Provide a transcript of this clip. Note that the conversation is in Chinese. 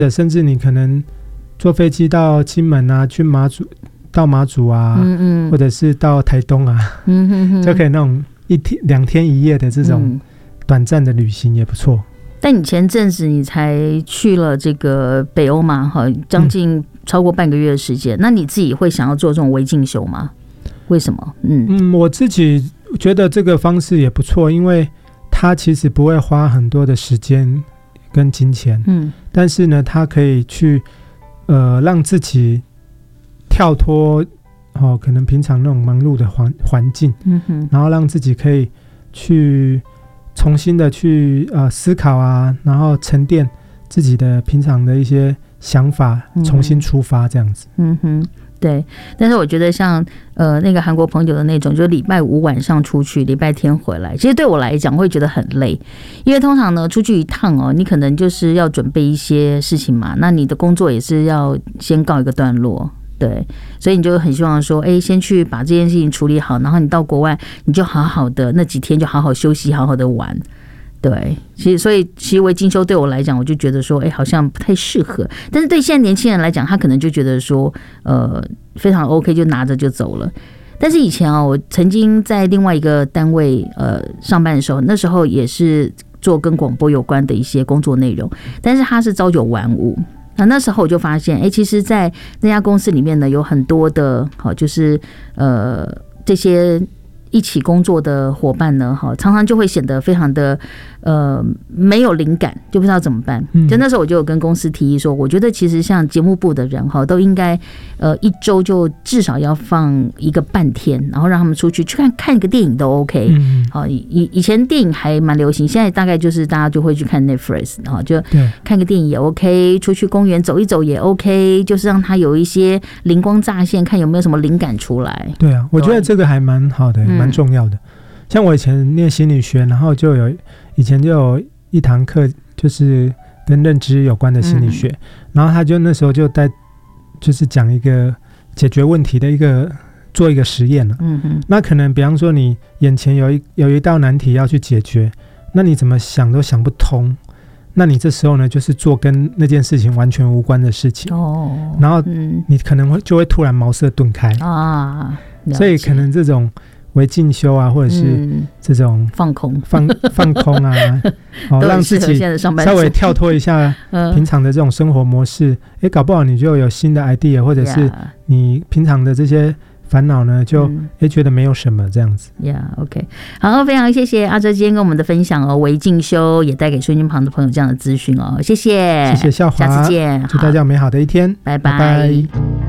甚至你可能坐飞机到金门啊，去到马祖啊，或者是到台东啊，就可以那种2天1夜的这种短暂的旅行也不错。 但你前阵子你才去了这个北欧嘛，将近超过半个月的时间，那你自己会想要做这种微进修吗？为什么？ 我自己觉得这个方式也不错，因为它其实不会花很多的时间跟金钱，但是呢，它可以去让自己跳脱可能平常那种忙碌的环境，然后让自己可以去重新的去思考啊，然后沉淀自己的平常的一些想法，重新出发这样子。 对，但是我觉得像那个韩国朋友的那种，就礼拜5晚上出去，礼拜天回来，其实对我来讲会觉得很累，因为通常呢出去一趟你可能就是要准备一些事情嘛，那你的工作也是要先告一个段落，对，所以你就很希望说，先去把这件事情处理好，然后你到国外你就好好的那几天就好好休息，好好的玩。对，所以其实微进修对我来讲，我就觉得说，好像不太适合。但是对现在年轻人来讲，他可能就觉得说，非常 OK， 就拿着就走了。但是以前我曾经在另外一个单位上班的时候，那时候也是做跟广播有关的一些工作内容，但是他是朝九晚5。那时候我就发现，其实，在那家公司里面呢，有很多的，就是这些一起工作的伙伴呢，常常就会显得非常的没有灵感，就不知道怎么办。就那时候我就有跟公司提议说，我觉得其实像节目部的人都应该1周就至少要放一个半天，然后让他们出去看一个电影都 OK。以前电影还蛮流行，现在大概就是大家就会去看 Netflix， 然后就看个电影也 OK， 出去公园走一走也 OK， 就是让他有一些灵光乍现，看有没有什么灵感出来。 对啊，我觉得这个还蛮好的，蛮重要的。像我以前念心理学，然后以前就有一堂课就是跟认知有关的心理学，然后他就那时候就是讲一个解决问题的做一个实验了。那可能比方说你眼前有一道难题要去解决，那你怎么想都想不通，那你这时候呢就是做跟那件事情完全无关的事情，然后你可能就会突然茅塞顿开啊。所以可能这种微进修啊，或者是这种放空啊，让自己稍微跳脱一下平常的这种生活模式，搞不好你就有新的 idea， 或者是你平常的这些烦恼呢，就觉得没有什么这样子。 OK， 好，非常谢谢阿哲今天跟我们的分享微进修也带给收音旁的朋友这样的资讯谢谢校华， 下次见， 祝大家有美好的一天， 拜拜。